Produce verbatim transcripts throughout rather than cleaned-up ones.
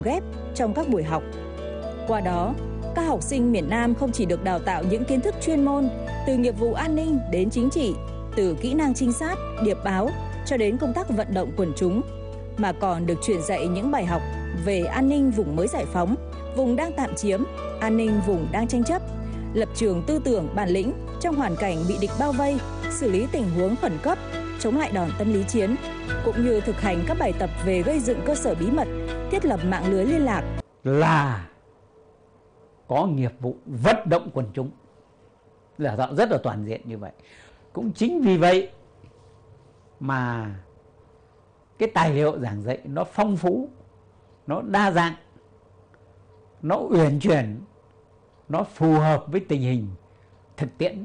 ghép trong các buổi học. Qua đó, các học sinh miền Nam không chỉ được đào tạo những kiến thức chuyên môn từ nghiệp vụ an ninh đến chính trị, từ kỹ năng trinh sát, điệp báo cho đến công tác vận động quần chúng, mà còn được truyền dạy những bài học về an ninh vùng mới giải phóng, vùng đang tạm chiếm, an ninh vùng đang tranh chấp, lập trường tư tưởng bản lĩnh trong hoàn cảnh bị địch bao vây, xử lý tình huống khẩn cấp, chống lại đòn tâm lý chiến, cũng như thực hành các bài tập về gây dựng cơ sở bí mật, thiết lập mạng lưới liên lạc. Là có nghiệp vụ vận động quần chúng, là rất là toàn diện như vậy. Cũng chính vì vậy mà cái tài liệu giảng dạy nó phong phú, nó đa dạng, nó uyển chuyển, nó phù hợp với tình hình thực tiễn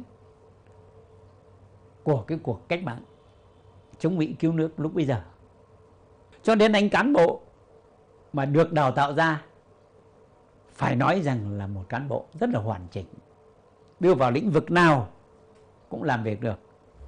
của cái cuộc cách mạng chống Mỹ cứu nước lúc bây giờ. Cho nên anh cán bộ mà được đào tạo ra phải nói rằng là một cán bộ rất là hoàn chỉnh, đưa vào lĩnh vực nào cũng làm việc được.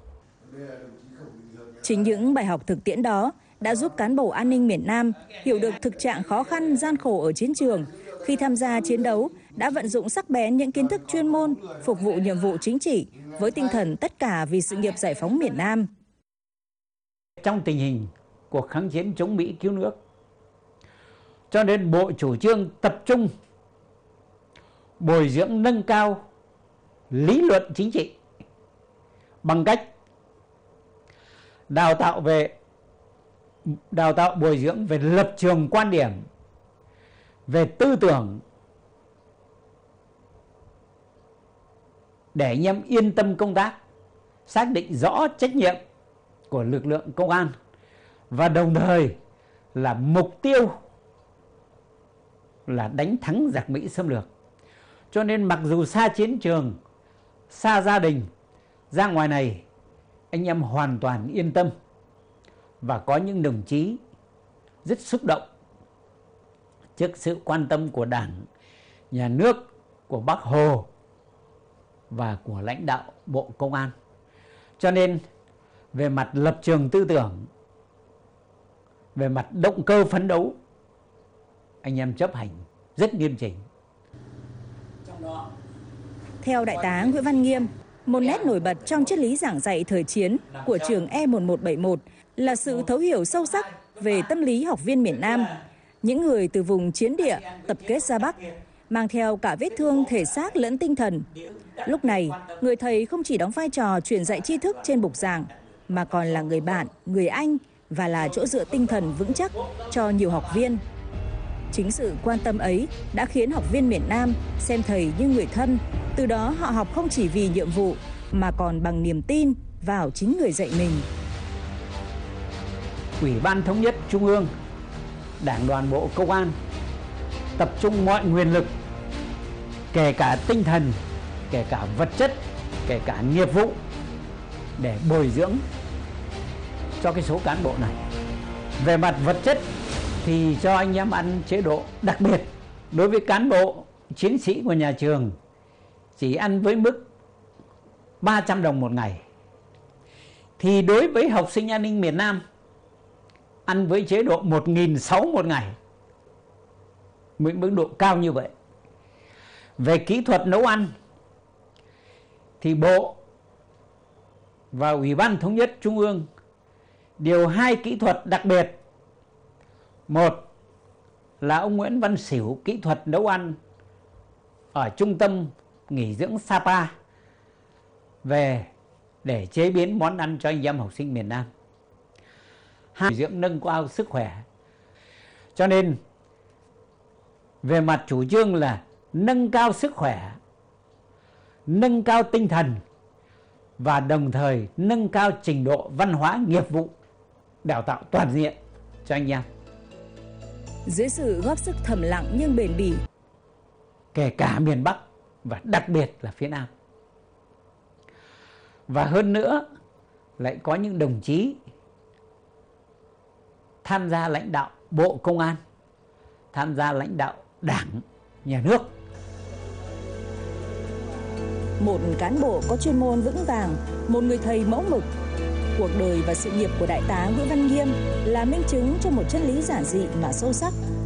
Chính những bài học thực tiễn đó đã giúp cán bộ an ninh miền Nam hiểu được thực trạng khó khăn, gian khổ ở chiến trường. Khi tham gia chiến đấu, đã vận dụng sắc bén những kiến thức chuyên môn, phục vụ nhiệm vụ chính trị với tinh thần tất cả vì sự nghiệp giải phóng miền Nam. Trong tình hình cuộc kháng chiến chống Mỹ cứu nước, cho nên Bộ chủ trương tập trung bồi dưỡng nâng cao lý luận chính trị bằng cách đào tạo về đào tạo bồi dưỡng về lập trường quan điểm, về tư tưởng, để anh em yên tâm công tác, xác định rõ trách nhiệm của lực lượng công an, và đồng thời là mục tiêu là đánh thắng giặc Mỹ xâm lược. Cho nên mặc dù xa chiến trường, xa gia đình, ra ngoài này anh em hoàn toàn yên tâm. Và có những đồng chí rất xúc động trước sự quan tâm của Đảng, Nhà nước, của Bác Hồ và của lãnh đạo Bộ Công an. Cho nên về mặt lập trường tư tưởng, về mặt động cơ phấn đấu, anh em chấp hành rất nghiêm chỉnh. Theo Đại tá Nguyễn Văn Nghiêm, một nét nổi bật trong triết lý giảng dạy thời chiến của trường E một một bảy một là sự thấu hiểu sâu sắc về tâm lý học viên miền Nam, những người từ vùng chiến địa tập kết ra Bắc, mang theo cả vết thương thể xác lẫn tinh thần. Lúc này, người thầy không chỉ đóng vai trò truyền dạy tri thức trên bục giảng, mà còn là người bạn, người anh và là chỗ dựa tinh thần vững chắc cho nhiều học viên. Chính sự quan tâm ấy đã khiến học viên miền Nam xem thầy như người thân, từ đó họ học không chỉ vì nhiệm vụ mà còn bằng niềm tin vào chính người dạy mình. Ủy ban Thống nhất Trung ương, Đảng đoàn Bộ Công an tập trung mọi nguồn lực, kể cả tinh thần, kể cả vật chất, kể cả nghiệp vụ, để bồi dưỡng cho cái số cán bộ này. Về mặt vật chất thì cho anh em ăn chế độ đặc biệt. Đối với cán bộ chiến sĩ của nhà trường chỉ ăn với mức ba trăm đồng một ngày. Thì đối với học sinh an ninh miền Nam ăn với chế độ một nghìn sáu trăm một ngày. Mức độ cao như vậy. Về kỹ thuật nấu ăn thì Bộ và Ủy ban Thống nhất Trung ương điều hai kỹ thuật đặc biệt. Một là ông Nguyễn Văn Xỉu, kỹ thuật nấu ăn ở trung tâm nghỉ dưỡng Sapa, về để chế biến món ăn cho anh em học sinh miền Nam. Hai, dưỡng nâng cao sức khỏe. Cho nên về mặt chủ trương là nâng cao sức khỏe, nâng cao tinh thần và đồng thời nâng cao trình độ văn hóa nghiệp vụ, đào tạo toàn diện cho anh em. Dưới sự góp sức thầm lặng nhưng bền bỉ, kể cả miền Bắc và đặc biệt là phía Nam. Và hơn nữa lại có những đồng chí tham gia lãnh đạo Bộ Công an, tham gia lãnh đạo Đảng, Nhà nước. Một cán bộ có chuyên môn vững vàng, một người thầy mẫu mực. Cuộc đời và sự nghiệp của Đại tá Nguyễn Văn Nghiêm là minh chứng cho một chân lý giản dị mà sâu sắc.